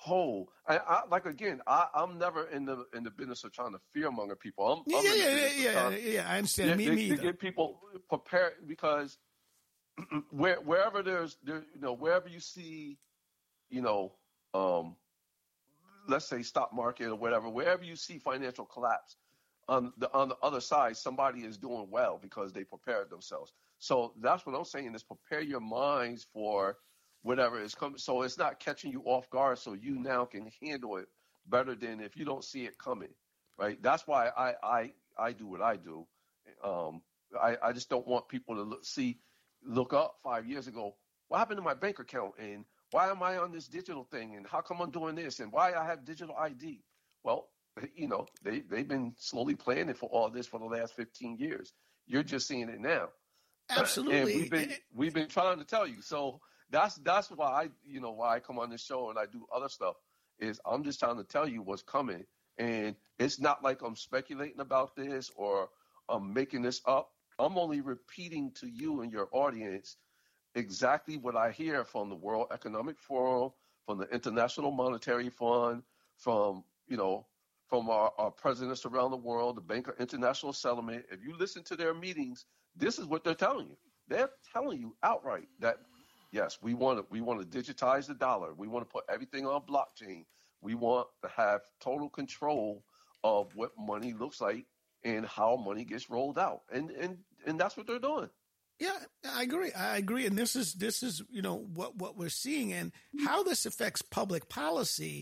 whole, like again, I'm never in the business of trying to fearmonger people. I'm Yeah. I understand. Me to either. get people prepared, because wherever wherever you see, you know, let's say stock market or whatever, wherever you see financial collapse, on the other side, somebody is doing well because they prepared themselves. So that's what I'm saying, is prepare your minds for whatever is coming. So it's not catching you off guard, so you now can handle it better than if you don't see it coming, right? That's why I do what I do. I just don't want people to look up 5 years ago, what happened to my bank account, and why am I on this digital thing, and how come I'm doing this, and why I have digital ID? Well, they've been slowly planning for all this for the last 15 years. You're just seeing it now. Absolutely. And we've been trying to tell you. So that's why I come on this show and I do other stuff, is I'm just trying to tell you what's coming. And it's not like I'm speculating about this or I'm making this up. I'm only repeating to you and your audience exactly what I hear from the World Economic Forum, from the International Monetary Fund, from our presidents around the world, the Bank of International Settlement. If you listen to their meetings, this is what they're telling you. They're telling you outright that, yes, we want to digitize the dollar. We want to put everything on blockchain. We want to have total control of what money looks like and how money gets rolled out. And that's what they're doing. Yeah, I agree. And this is what we're seeing, and how this affects public policy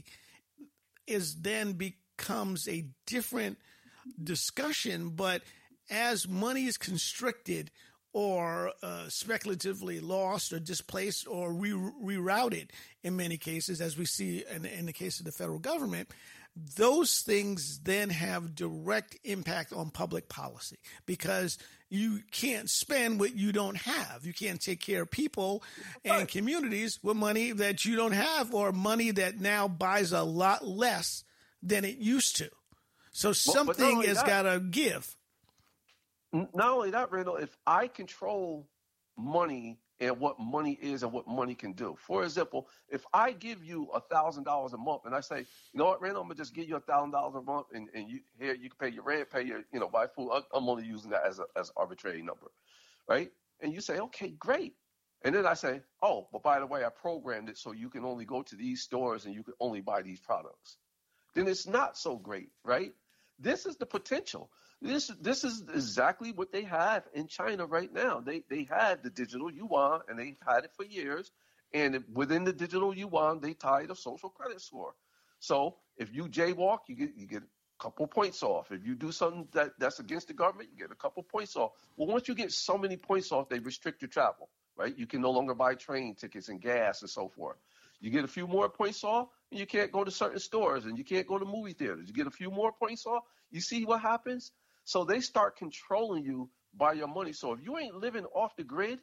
becomes a different discussion. But as money is constricted or speculatively lost or displaced or rerouted in many cases, as we see in the case of the federal government, those things then have direct impact on public policy, because you can't spend what you don't have. You can't take care of people and communities with money that you don't have, or money that now buys a lot less than it used to. So something has got to give. Not only that, Randall, if I control money and what money is and what money can do. For example, if I give you $1,000 a month and I say, you know what, Randall, I'm gonna just give you $1,000 a month, and you can pay your rent, pay your buy food. I'm only using that as an arbitrary number, right? And you say, okay, great. And then I say, oh, but by the way, I programmed it so you can only go to these stores and you can only buy these products. Then it's not so great, right? This is the potential. This is exactly what they have in China right now. They had the digital yuan, and they've had it for years. And within the digital yuan, they tied a social credit score. So if you jaywalk, you get a couple points off. If you do something that's against the government, you get a couple points off. Well, once you get so many points off, they restrict your travel, right? You can no longer buy train tickets and gas and so forth. You get a few more points off, and you can't go to certain stores, and you can't go to movie theaters. You get a few more points off. You see what happens? So they start controlling you by your money. So if you ain't living off the grid,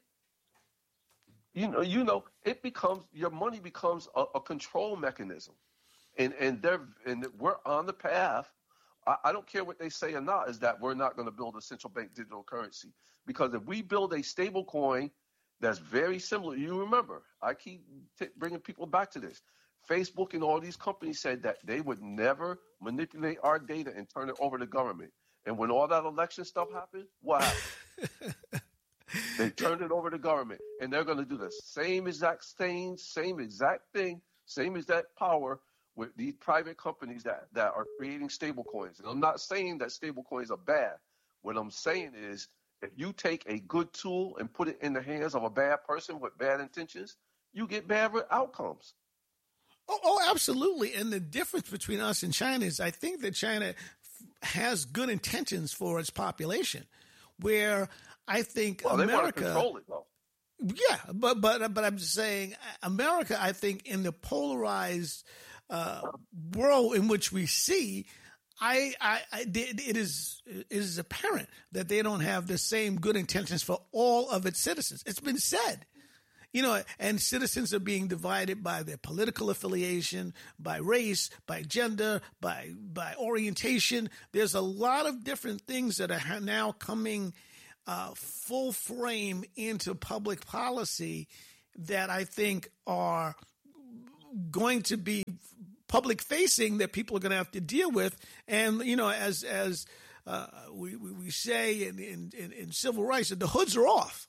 it becomes, your money becomes a control mechanism, and we're on the path. I don't care what they say or not, is that we're not going to build a central bank digital currency, because if we build a stable coin that's very similar, you remember, I keep bringing people back to this. Facebook and all these companies said that they would never manipulate our data and turn it over to government. And when all that election stuff happened, what happened? They turned it over to government, and they're going to do the same exact thing, same exact power with these private companies that are creating stable coins. And I'm not saying that stable coins are bad. What I'm saying is, if you take a good tool and put it in the hands of a bad person with bad intentions, you get bad outcomes. Oh, absolutely. And the difference between us and China is, I think that China has good intentions for its population, where I think America, they want to control it, though. Yeah, but I'm just saying, America, I think, in the polarized world in which we see, it is apparent that they don't have the same good intentions for all of its citizens. It's been said. And citizens are being divided by their political affiliation, by race, by gender, by orientation. There's a lot of different things that are now coming full frame into public policy that I think are going to be public facing that people are going to have to deal with. And, as we say in civil rights, that the hoods are off.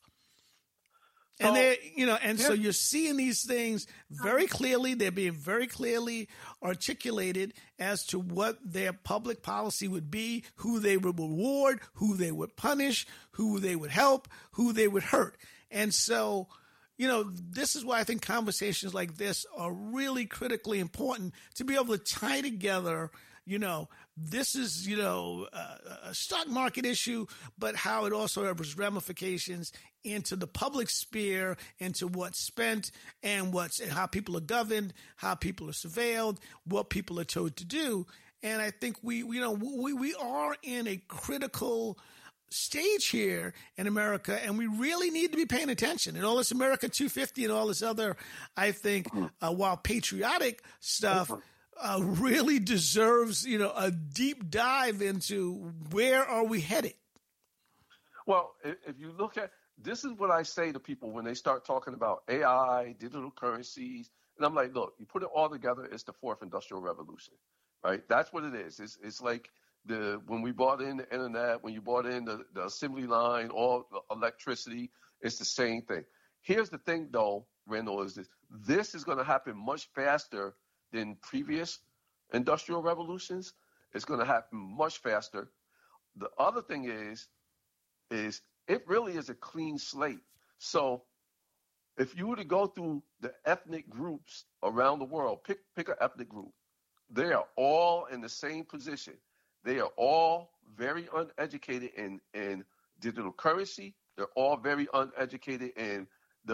And so you're seeing these things very clearly. They're being very clearly articulated as to what their public policy would be, who they would reward, who they would punish, who they would help, who they would hurt. And so, this is why I think conversations like this are really critically important, to be able to tie together, this is, a stock market issue, but how it also has ramifications into the public sphere, into what's spent and how people are governed, how people are surveilled, what people are told to do. And I think we are in a critical stage here in America, and we really need to be paying attention. And all this America 250 and all this other, I think, while patriotic stuff, really deserves, a deep dive into where are we headed. Well, if you look at, this is what I say to people when they start talking about AI, digital currencies, and I'm like, look, you put it all together, it's the fourth industrial revolution, right? That's what it is. It's like when we brought in the internet, when you brought in the assembly line, all the electricity, it's the same thing. Here's the thing, though, Randall, is this is going to happen much faster than previous industrial revolutions. It's going to happen much faster. The other thing is it really is a clean slate. So if you were to go through the ethnic groups around the world, pick an ethnic group, they are all in the same position. They are all very uneducated in digital currency. They're all very uneducated in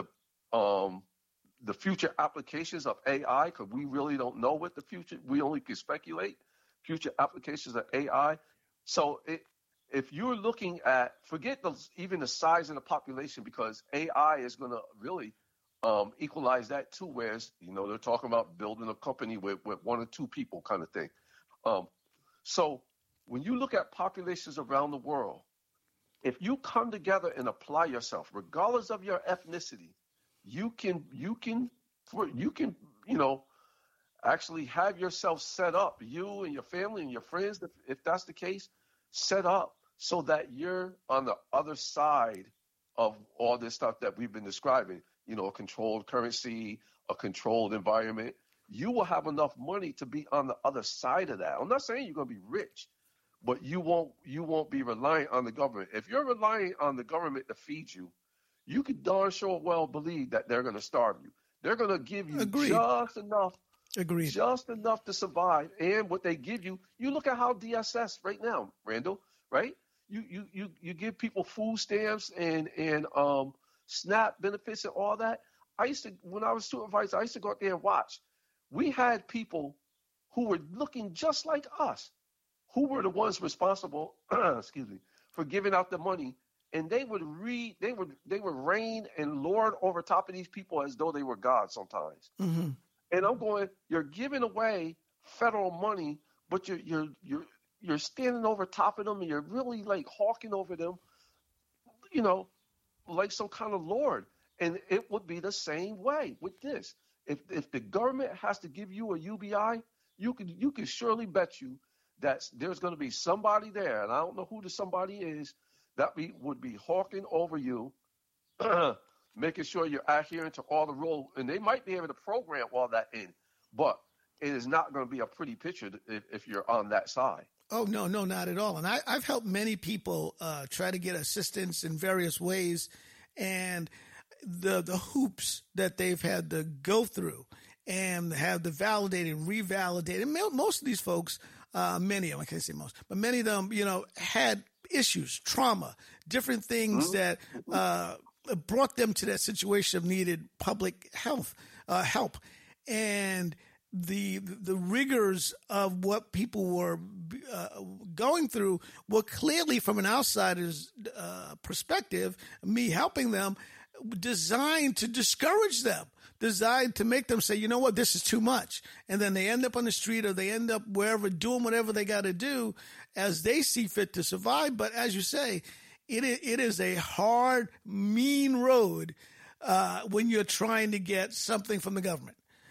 the future applications of AI, because we really don't know what the future, we only can speculate, future applications of AI. So if you're looking at, forget even the size of the population, because AI is going to really equalize that too, whereas, they're talking about building a company with one or two people kind of thing. So when you look at populations around the world, if you come together and apply yourself, regardless of your ethnicity, you can actually have yourself set up, you and your family and your friends, if that's the case, set up so that you're on the other side of all this stuff that we've been describing, a controlled currency, a controlled environment. You will have enough money to be on the other side of that. I'm not saying you're going to be rich, but you won't be reliant on the government. If you're relying on the government to feed you, you could darn sure well believe that they're going to starve you. They're going to give you just enough to survive. And what they give you, you look at how DSS right now, Randall, right? You give people food stamps and SNAP benefits and all that. When I was supervisor, I used to go out there and watch. We had people who were looking just like us, who were the ones responsible, for giving out the money. And they would reign and lord over top of these people as though they were God sometimes. Mm-hmm. And I'm going, you're giving away federal money, but you're standing over top of them, and you're really like hawking over them, like some kind of lord. And it would be the same way with this. If the government has to give you a UBI, you can surely bet you that there's going to be somebody there, and I don't know who the somebody is, that would be hawking over you, making sure you're adhering to all the rules. And they might be able to program all that in, but it is not going to be a pretty picture if you're on that side. Oh, no, not at all. And I've helped many people try to get assistance in various ways, and the hoops that they've had to go through and have to validate and revalidate. And most of these folks, many of them, I can't say most, but many of them, had issues, trauma, different things that brought them to that situation of needed public health help. And the rigors of what people were going through were clearly, from an outsider's perspective, me helping them, designed to discourage them, designed to make them say, you know what, this is too much. And then they end up on the street, or they end up wherever, doing whatever they got to do as they see fit to survive. But as you say, it is a hard, mean road when you're trying to get something from the government.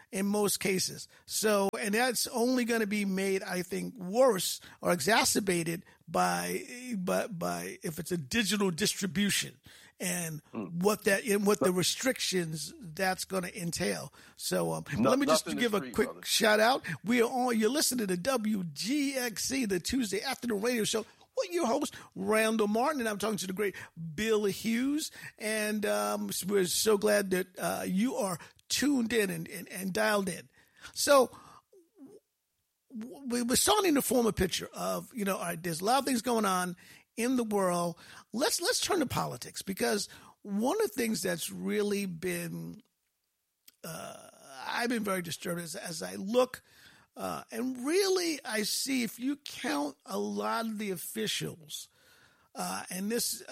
in most cases. So, and that's only going to be made, I think, worse or exacerbated by if it's a digital distribution and what the restrictions that's going to entail. So let me just give a quick shout out. You're listening to WGXC, the Tuesday afternoon radio show, with your host, Randall Martin, and I'm talking to the great Bill Hughes. And we're so glad that you are tuned in and dialed in. So we're starting to form a picture of, all right, there's a lot of things going on in the world. Let's turn to politics, because one of the things that's really been I've been very disturbed as I look and really I see, if you count a lot of the officials and this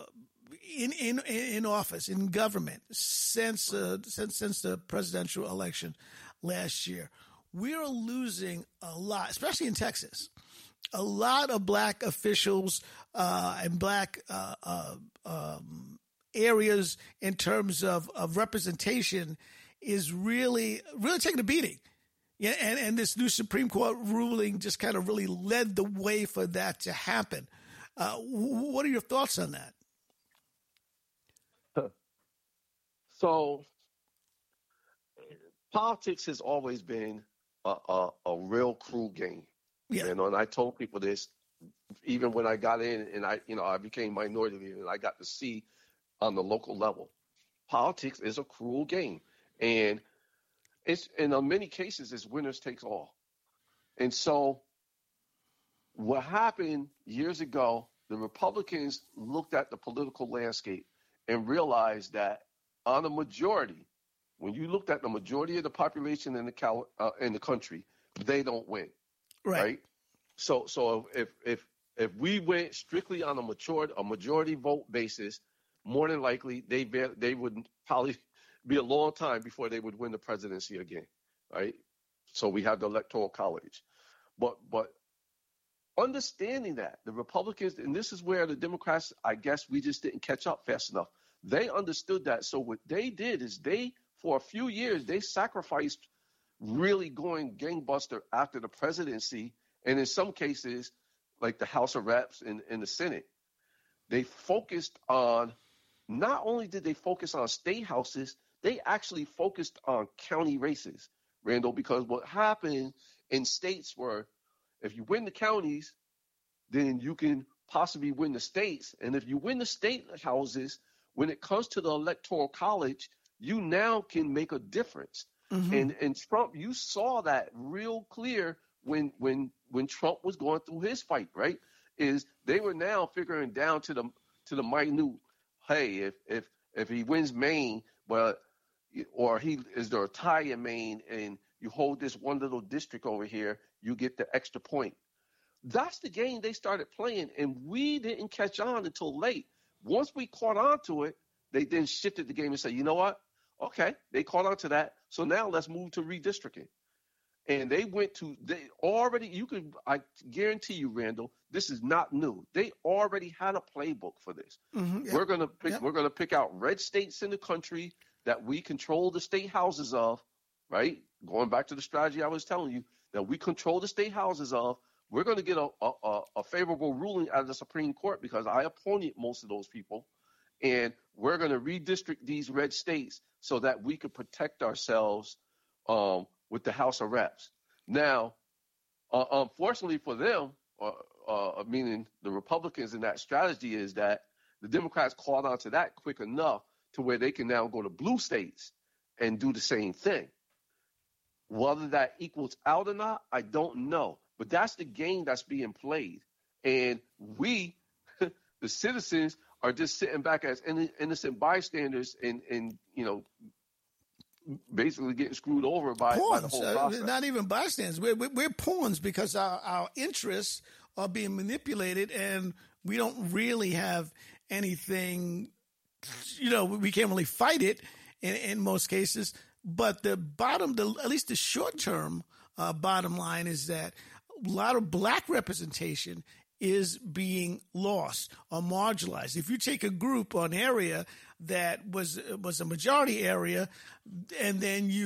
in office, in government, since the presidential election last year, we are losing a lot, especially in Texas. A lot of black officials and black areas in terms of representation is really taking a beating. Yeah, and this new Supreme Court ruling just kind of really led the way for that to happen. What are your thoughts on that? So, politics has always been a real cruel game. Yeah. And I told people this even when I got in and I became minority leader, and I got to see on the local level. Politics is a cruel game. And in many cases, it's winners takes all. And so what happened years ago, the Republicans looked at the political landscape and realized that on a majority, when you looked at the majority of the population in the country, they don't win. Right? So if we went strictly on a majority vote basis, more than likely they would probably be a long time before they would win the presidency again, right? So we have the Electoral College. But understanding that, the Republicans, and this is where the Democrats, I guess we just didn't catch up fast enough. They understood that. So what they did is for a few years, they sacrificed really going gangbuster after the presidency, and in some cases, like the House of Reps and the Senate. They focused on, not only did they focus on state houses, they actually focused on county races, Randall, because what happened in states were, if you win the counties, then you can possibly win the states. And if you win the state houses, when it comes to the Electoral College, you now can make a difference. Mm-hmm. And Trump, you saw that real clear when Trump was going through his fight, right? Is they were now figuring down to the minute, hey, if he wins Maine, or is there a tie in Maine and you hold this one little district over here, you get the extra point. That's the game they started playing, and we didn't catch on until late. Once we caught on to it, they then shifted the game and said, you know what? Okay, they caught on to that. So now let's move to redistricting. And I guarantee you, Randall, this is not new. They already had a playbook for this. Mm-hmm, yeah. We're gonna pick out red states in the country that we control the state houses of, right? Going back to the strategy I was telling you, that we control the state houses of. We're going to get a favorable ruling out of the Supreme Court because I appointed most of those people, and we're going to redistrict these red states so that we could protect ourselves with the House of Reps. Now, unfortunately for them, meaning the Republicans in that strategy, is that the Democrats caught on to that quick enough to where they can now go to blue states and do the same thing. Whether that equals out or not, I don't know. But that's the game that's being played. And we, the citizens, are just sitting back as innocent bystanders and basically getting screwed over by the whole process. Not even bystanders. We're pawns because our interests are being manipulated, and we don't really have anything, we can't really fight it in most cases. But at least the short-term bottom line is that a lot of black representation is being lost or marginalized. If you take a group or an area that was a majority area, and then you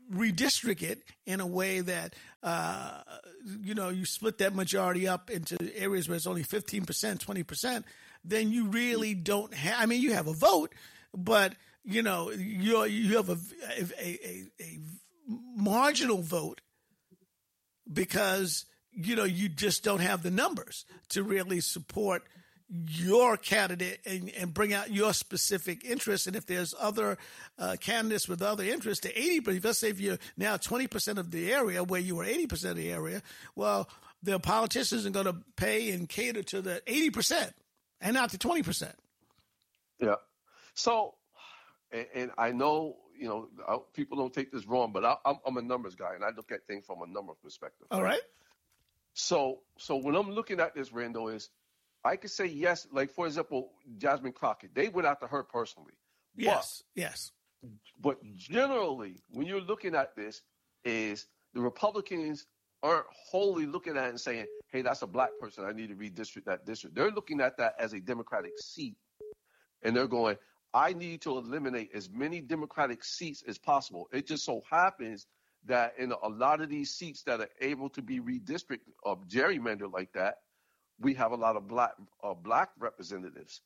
redistrict it in a way that, you split that majority up into areas where it's only 15%, 20%, then you really don't have, I mean, you have a vote, but, you have a marginal vote because, you just don't have the numbers to really support your candidate and bring out your specific interests. And if there's other candidates with other interests, the 80%, let's say if you're now 20% of the area where you were 80% of the area, well, the politicians are going to pay and cater to the 80% and not the 20%. Yeah. So, and I know, people don't take this wrong, but I'm a numbers guy and I look at things from a number perspective. All right. So when I'm looking at this, Randall, is I could say yes, like, for example, Jasmine Crockett, they went after her personally. Yes. But generally, when you're looking at this, is the Republicans aren't wholly looking at it and saying, hey, that's a black person, I need to redistrict that district. They're looking at that as a Democratic seat. And they're going, I need to eliminate as many Democratic seats as possible. It just so happens that in a lot of these seats that are able to be redistricted or gerrymandered like that, we have a lot of black representatives,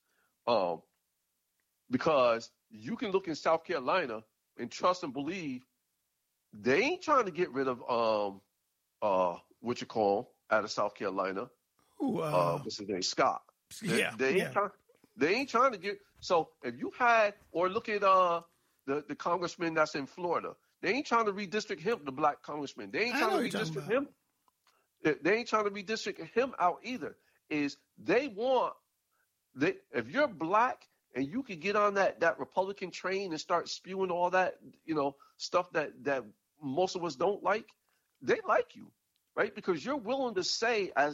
because you can look in South Carolina and trust and believe they ain't trying to get rid of out of South Carolina. What's his name? Scott. They ain't trying to get. So if you had, or look at the congressman that's in Florida, they ain't trying to redistrict him, the black congressman. They ain't trying to redistrict him. They ain't trying to redistrict him out either. Is they want if you're black and you can get on that Republican train and start spewing all that stuff that most of us don't like, they like you, right? Because you're willing to say as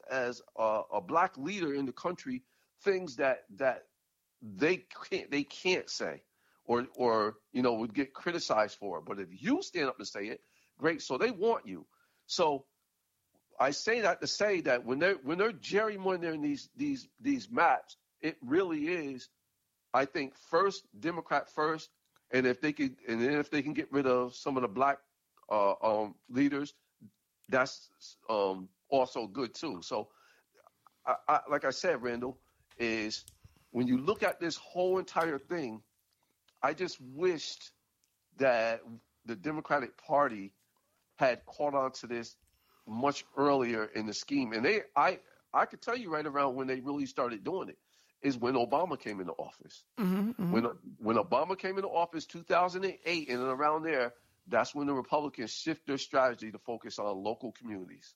a black leader in the country things that they can't say or would get criticized for. But if you stand up and say it, great. So they want you. So I say that to say that when they're gerrymandering these maps, it really is, I think, first Democrat first, and if they can get rid of some of the black leaders, that's also good too. So, I like I said, Randall, is when you look at this whole entire thing, I just wished that the Democratic Party had caught on to this much earlier in the scheme. And I could tell you right around when they really started doing it is when Obama came into office. Mm-hmm. When Obama came into office, 2008, and around there, that's when the Republicans shift their strategy to focus on local communities.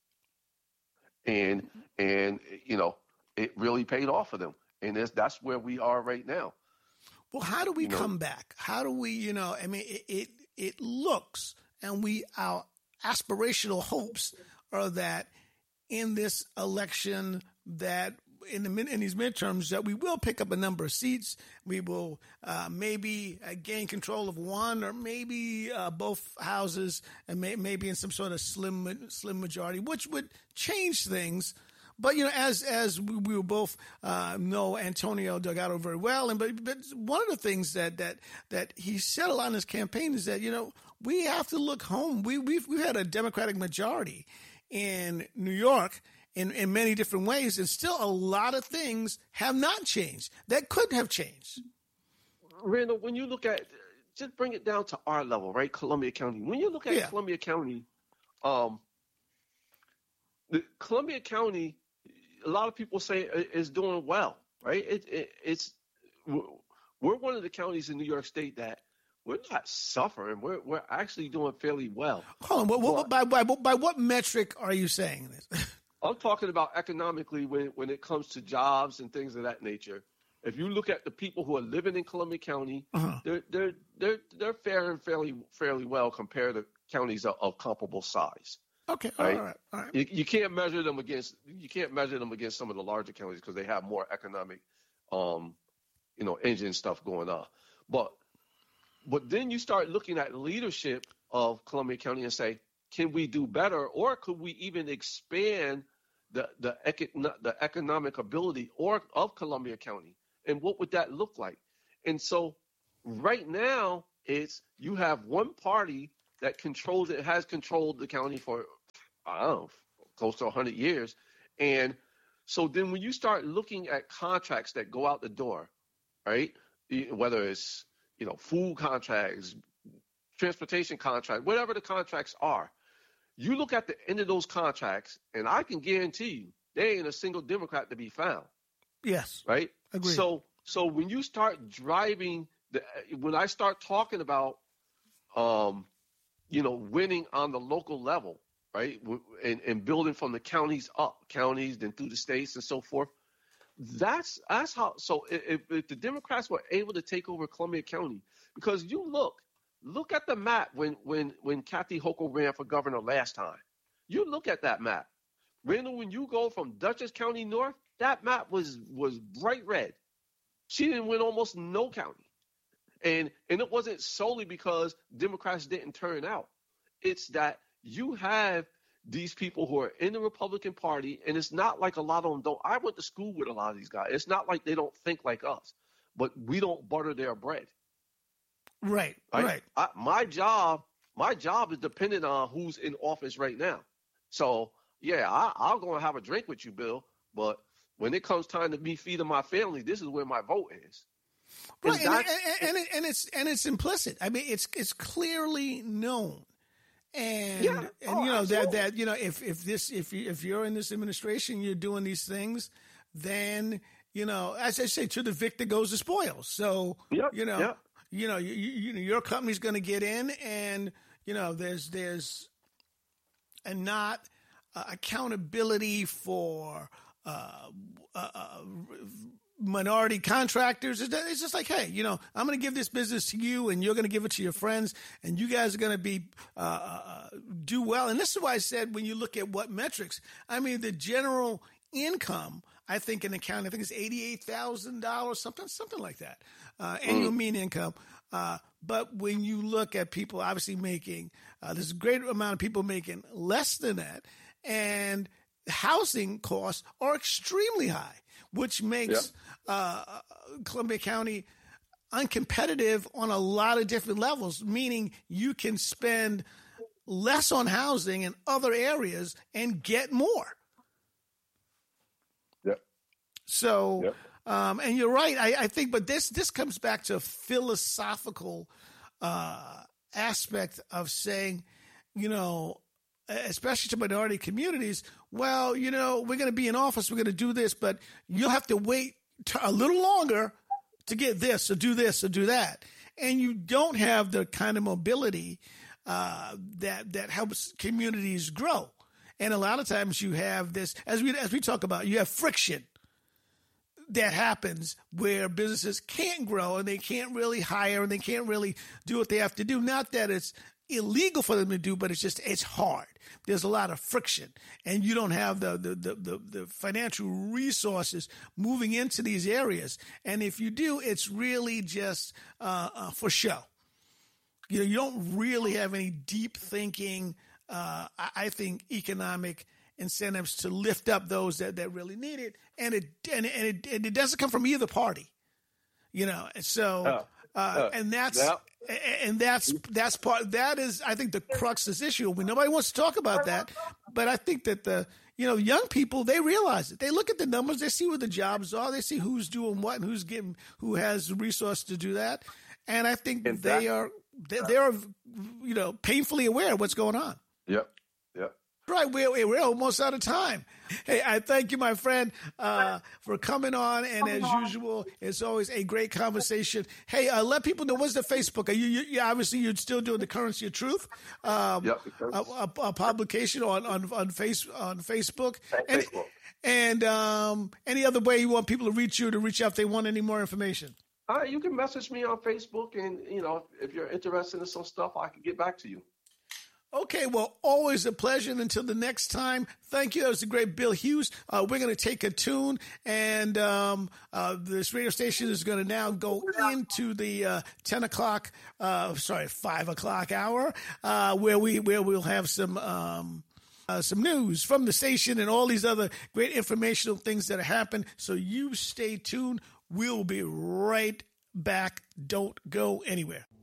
And it really paid off for them. And that's where we are right now. Well, how do we come back? How do we, it looks, and our aspirational hopes are that in this election, that in these midterms, that we will pick up a number of seats. We will maybe gain control of one or maybe both houses, and maybe in some sort of slim majority, which would change things. But as we will both know Antonio Delgado very well, but one of the things that he said a lot in his campaign is that we have to look home. We've had a Democratic majority in New York in many different ways, and still a lot of things have not changed that could have changed. Randall, when you look at, just bring it down to our level, right? Columbia County. When you look at Columbia County, Columbia County, a lot of people say is doing well, right? We're one of the counties in New York State that we're not suffering. We're actually doing fairly well. Hold on. By what metric are you saying this? I'm talking about economically when it comes to jobs and things of that nature. If you look at the people who are living in Columbia County, they're faring fairly well compared to counties of comparable size. Okay, right? All right. You can't measure them against some of the larger counties because they have more economic, engine stuff going on. But then you start looking at leadership of Columbia County and say, can we do better, or could we even expand the economic ability of Columbia County, and what would that look like? And so right now you have one party that controls it, has controlled the county for, I don't know, close to 100 years. And so then when you start looking at contracts that go out the door, right, whether it's, food contracts, transportation contracts, whatever the contracts are, you look at the end of those contracts, and I can guarantee you there ain't a single Democrat to be found. Yes. Right? Agreed. So when you start driving, when I start talking about, winning on the local level, right, and building from the counties up, then through the states and so forth, that's how. So if the Democrats were able to take over Columbia County, because you look at the map when Kathy Hochul ran for governor last time, you look at that map. Randall, when you go from Dutchess County north, that map was bright red. She didn't win almost no county. And it wasn't solely because Democrats didn't turn out. It's that you have these people who are in the Republican Party, and it's not like a lot of them don't. I went to school with a lot of these guys. It's not like they don't think like us, but we don't butter their bread. Right. My job is dependent on who's in office right now. So, yeah, I'll go and have a drink with you, Bill, but when it comes time to me feeding my family, this is where my vote is. Right, and it's implicit. I mean, it's clearly known, and if you're in this administration, you're doing these things, then as I say, to the victor goes the spoils. So your company's going to get in, and there's not accountability for minority contractors. It's just like, hey, I'm going to give this business to you, and you're going to give it to your friends, and you guys are going to be do well. And this is why I said, when you look at what metrics, I mean, the general income, I think in the county, I think it's $88,000, something like that, annual mean income. But when you look at people obviously making, there's a great amount of people making less than that, and housing costs are extremely high, which makes Columbia County uncompetitive on a lot of different levels, meaning you can spend less on housing in other areas and get more. Yep. So, and you're right. I think, but this comes back to a philosophical aspect of saying, especially to minority communities, well, we're going to be in office, we're going to do this, but you'll have to wait a little longer to get this or do that. And you don't have the kind of mobility that helps communities grow. And a lot of times you have this, as we talk about, you have friction that happens where businesses can't grow and they can't really hire and they can't really do what they have to do. Not that it's illegal for them to do, but it's hard. There's a lot of friction, and you don't have the financial resources moving into these areas. And if you do, it's really just for show. You don't really have any deep thinking, I think, economic incentives to lift up those that really need it. And it doesn't come from either party, So and that's part. That is, I think, the crux of this issue. Nobody wants to talk about that, but I think that the young people, they realize it. They look at the numbers, they see what the jobs are, they see who's doing what and who has the resource to do that, and I think they are painfully aware of what's going on. Yep. Right, we're almost out of time. Hey, I thank you, my friend, for coming on, and as usual, it's always a great conversation. Hey, let people know, what's the Facebook? You obviously you're still doing the Currency of Truth, a publication on Facebook, and any other way you want people to reach out if they want any more information. You can message me on Facebook, and if you're interested in some stuff, I can get back to you. Okay, well, always a pleasure. And until the next time, thank you. That was the great Bill Hughes. We're going to take a tune, and this radio station is going to now go into the 5 o'clock hour, where we'll have some news from the station and all these other great informational things that happen. So you stay tuned. We'll be right back. Don't go anywhere.